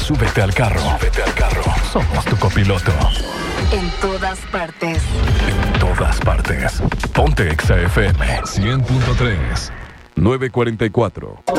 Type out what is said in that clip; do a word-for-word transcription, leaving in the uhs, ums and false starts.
súbete al carro. Súbete al carro. Somos tu copiloto. En todas partes. En todas partes. Ponte Exa F M cien punto tres. nueve cuarenta y cuatro.